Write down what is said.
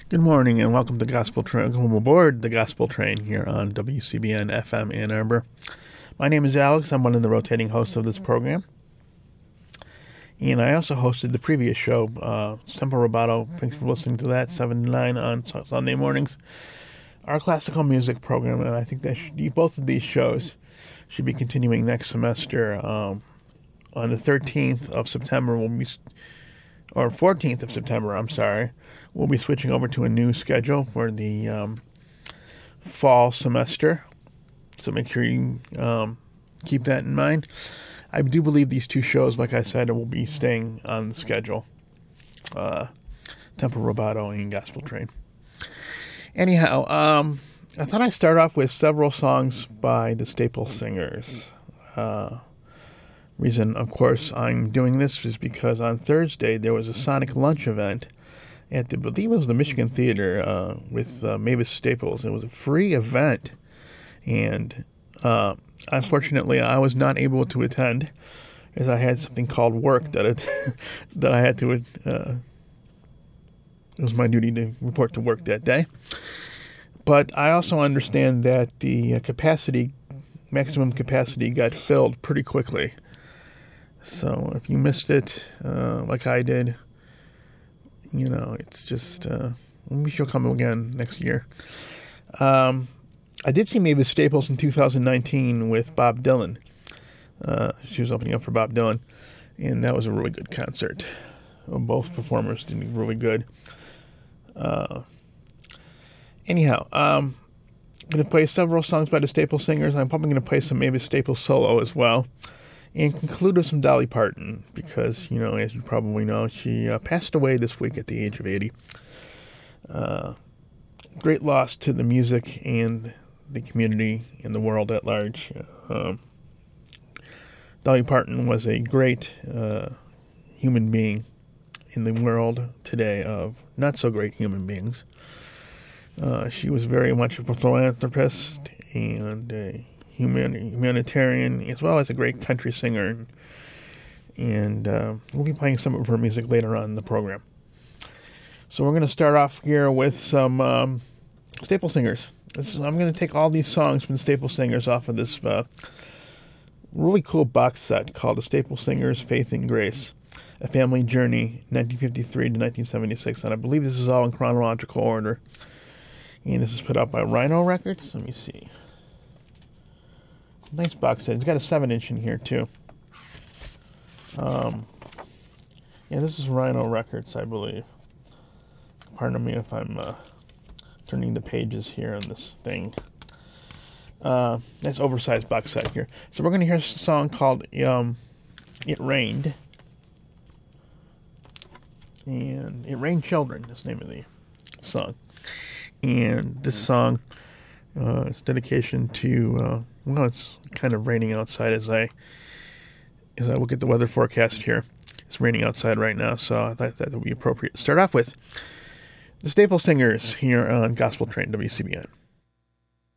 Good morning and welcome to Gospel Train. Welcome aboard the Gospel Train here on WCBN FM Ann Arbor. My name is Alex. I'm one of the rotating hosts of this program. And I also hosted the previous show, Tempo Roboto. Thanks for listening to that, 7 to 9 on Sunday mornings. Our classical music program, and I think that both of these shows should be continuing next semester. On the 13th of September, 14th of September, we'll be switching over to a new schedule for the fall semester. So make sure you keep that in mind. I do believe these two shows, like I said, will be staying on the schedule. Tempo Roboto and Gospel Train. Anyhow, I thought I'd start off with several songs by the Staple Singers. Reason, of course, I'm doing this is because on Thursday there was a Sonic Lunch event at I believe it was the Michigan Theater with Mavis Staples. It was a free event, and unfortunately I was not able to attend as I had something called work that I had to. It was my duty to report to work that day. But I also understand that the maximum capacity, got filled pretty quickly. So if you missed it, like I did, it's just, maybe she'll come again next year. I did see Mavis Staples in 2019 with Bob Dylan. She was opening up for Bob Dylan, and that was a really good concert. Both performers did really good. Anyhow, I'm going to play several songs by the Staple Singers. I'm probably going to play some Mavis Staples solo as well. And conclude with some Dolly Parton, because, as you probably know, she passed away this week at the age of 80. Great loss to the music and the community and the world at large. Dolly Parton was a great human being in the world today of not-so-great human beings. She was very much a philanthropist and a humanitarian, as well as a great country singer, and we'll be playing some of her music later on in the program. So we're going to start off here with some Staple Singers. I'm going to take all these songs from the Staple Singers off of this really cool box set called The Staple Singers, Faith and Grace, A Family Journey, 1953 to 1976, and I believe this is all in chronological order. And this is put out by Rhino Records. Let me see. Nice box set. It's got a 7-inch in here, too. This is Rhino Records, I believe. Pardon me if I'm turning the pages here on this thing. Nice oversized box set here. So we're going to hear a song called It Rained. And It Rained Children is the name of the song. And this song is dedication to, it's kind of raining outside as I look at the weather forecast here. It's raining outside right now, so I thought that would be appropriate to start off with. The Staple Singers here on Gospel Train, WCBN.